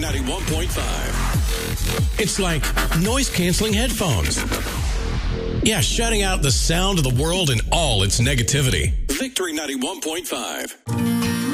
91.5. It's like noise-canceling headphones. Yeah, shutting out the sound of the world and all its negativity. Victory 91.5.